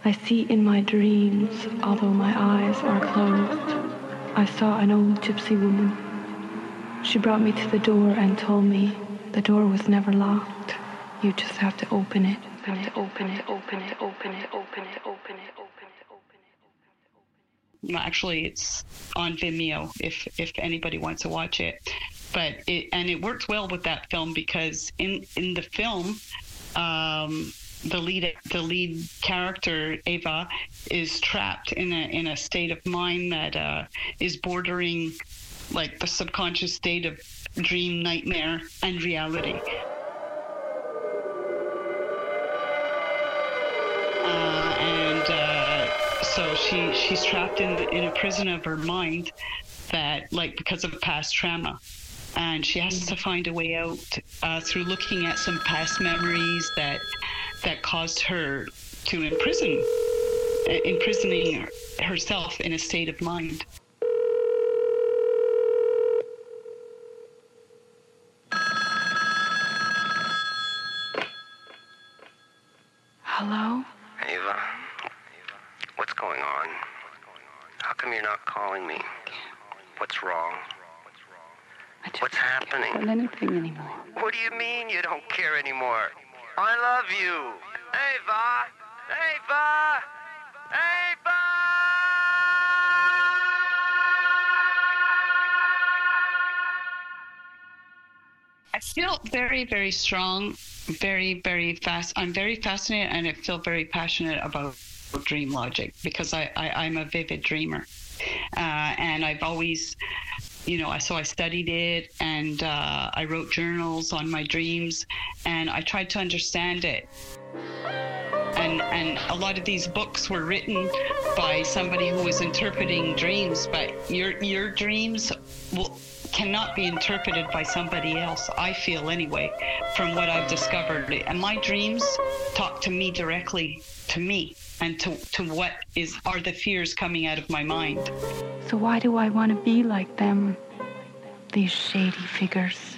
I see in my dreams, although my eyes are closed. I saw an old gypsy woman. She brought me to the door and told me the door was never locked. You just have to open it. Have to open it, open it, open it, open it, open it, open it, open it. Actually, it's on Vimeo if anybody wants to watch it. But it works well with that film because in the film, the lead character Eva is trapped in a state of mind that is bordering like the subconscious state of dream, nightmare, and reality. So she's trapped in a prison of her mind that, like, because of past trauma. And she has to find a way out through looking at some past memories that caused her to imprisoning herself in a state of mind. Hello? Ava, what's going on? How come you're not calling me? What's wrong? What's happening? I don't feel anything anymore. What do you mean you don't care anymore? I love you. Ava! Ava! Ava! I feel very, very strong, very, very fast. I'm very fascinated and I feel very passionate about dream logic because I'm a vivid dreamer. And I've always, so I studied it and I wrote journals on my dreams and I tried to understand it. And a lot of these books were written by somebody who was interpreting dreams, but your dreams cannot be interpreted by somebody else, I feel anyway, from what I've discovered. And my dreams talk to me directly, to me, and to what are the fears coming out of my mind. So why do I want to be like them? These shady figures.